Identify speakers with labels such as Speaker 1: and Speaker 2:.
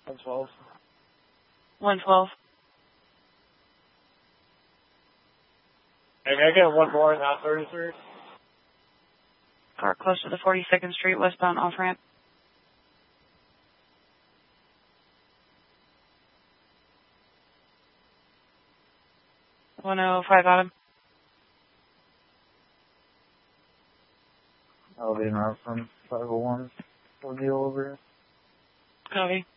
Speaker 1: 112.
Speaker 2: 112.
Speaker 1: Hey, can I get one more in that 33?
Speaker 2: Car close to the 42nd Street westbound off-ramp. 105 Adam.
Speaker 1: Elevating out from 501. We'll deal over here.
Speaker 2: Copy.